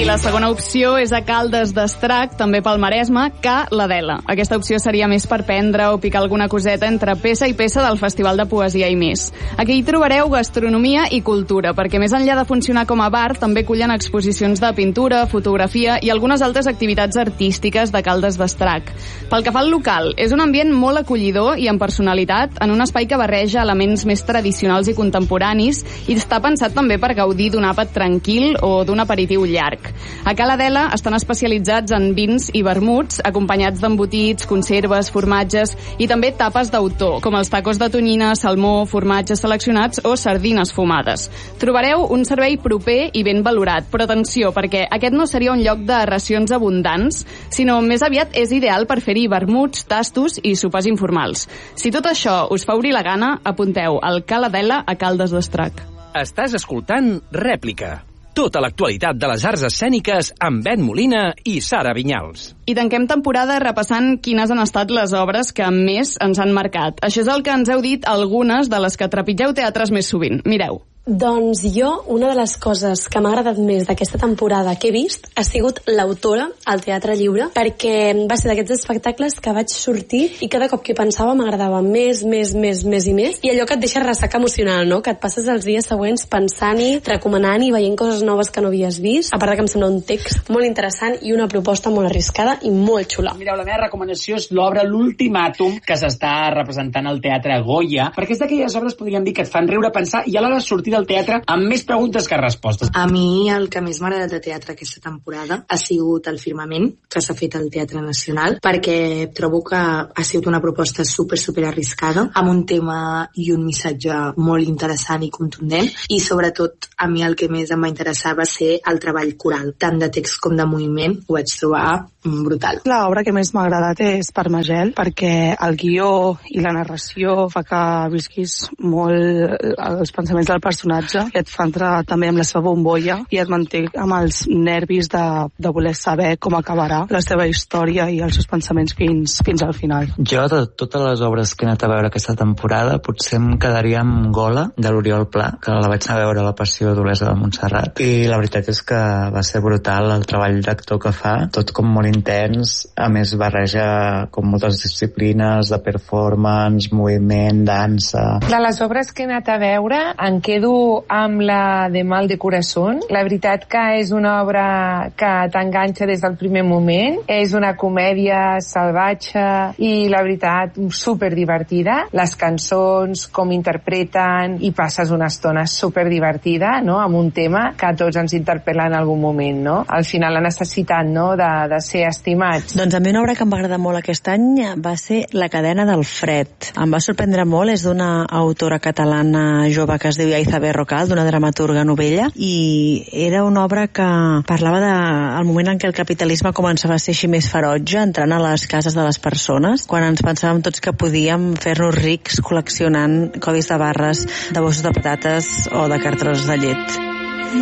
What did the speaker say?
la segona opció és a Caldes d'Estrac, també pel Maresme, Ca l'Adela. Aquesta opció seria més per prendre o picar alguna coseta entre peça i peça del Festival de Poesia i més. Aquí hi trobareu gastronomia i cultura, perquè més enllà de funcionar com a bar, també acullen exposicions de pintura, fotografia i algunes altres activitats artístiques de Caldes d'Estrac. Pel que fa al local, és un ambient molt acollidor i amb personalitat, en un espai que barreja elements més tradicionals i contemporanis i està pensat també per gaudir d'un àpat tranquil o d'un aperitiu llarg. A Ca l'Adela estan especialitzats en vins i vermuts, acompanyats d'embotits, conserves, formatges i també tapes d'autor, com els tacos de tonyina, salmó, formatges seleccionats o sardines fumades. Trobareu un servei proper i ben valorat, però atenció, perquè aquest no seria un lloc de racions abundants, sinó més aviat és ideal per fer-hi vermuts, tastos i sopars informals. Si tot això us fa obrir la gana, apunteu al Ca l'Adela a Caldes d'Estrac. Estàs escoltant Rèplica. Tota l'actualitat de les arts escèniques amb Ben Molina i Sara Vinyals. I tanquem temporada repassant quines han estat les obres que més ens han marcat. Això és el que ens heu dit algunes de les que trepitgeu teatres més sovint. Mireu. Doncs jo, una de les coses que m'ha agradat més d'aquesta temporada que he vist ha sigut l'autora al Teatre Lliure, perquè va ser d'aquests espectacles que vaig sortir i cada cop que pensava m'agradava més i més, i allò que et deixa ressaca emocional, no? Que et passes els dies següents pensant-hi, recomanant i veient coses noves que no havies vist, a part que em sembla un text molt interessant i una proposta molt arriscada i molt xula. Mireu, la meva recomanació és l'obra L'Ultimàtum, que s'està representant al Teatre Goya, perquè és d'aquelles obres, podríem dir, que et fan riure, pensar i alhora sortir del teatre amb més preguntes que respostes. A mi el que més m'ha agradat de teatre aquesta temporada ha sigut El Firmament, que s'ha fet al Teatre Nacional, perquè trobo que ha sigut una proposta super arriscada, amb un tema i un missatge molt interessant i contundent, i sobretot a mi el que més em va interessar va ser el treball coral, tant de text com de moviment, ho vaig trobar brutal. L'obra que més m'ha agradat és Parmagel, perquè el guió i la narració fa que visquis molt els pensaments del personatge i et fa entrar també amb la seva bombolla i et manté amb els nervis de voler saber com acabarà la seva història i els seus pensaments fins al final. Jo, de totes les obres que he anat a veure aquesta temporada, potser em quedaria amb Gola, de l'Oriol Pla, que la vaig anar a veure a la Passió d'Olesa de Montserrat, i la veritat és que va ser brutal el treball d'actor que fa, tot com molt intens, a més barreja com moltes disciplines de performance, moviment, dansa. De les obres que he anat a veure, en quedo amb la de Mal de Corazón. La veritat que és una obra que t'enganxa des del primer moment. És una comèdia salvatge i la veritat super divertida. Les cançons, com interpreten, i passes una estona super divertida, no?, amb un tema que a tots ens interpel·la en algun moment, no? Al final la necessitat, no?, de ser estimats. Doncs a mi una obra que em va agradar molt aquest any va ser La cadena del fred. Em va sorprendre molt, és d'una autora catalana jove que es diu Yaiza Berrocal, d'una dramaturga novella, i era una obra que parlava del moment en què el capitalisme començava a ser així més ferotge, entrant a les cases de les persones, quan ens pensàvem tots que podíem fer-nos rics col·leccionant codis de barres, de bossos de patates o de cartrons de llet.